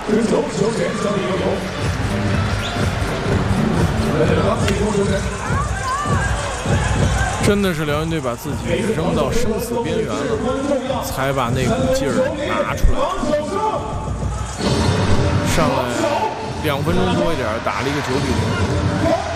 真的是辽源队把自己扔到生死边缘了，才把那股劲儿拿出来。上来2分钟多一点，打了一个9-0。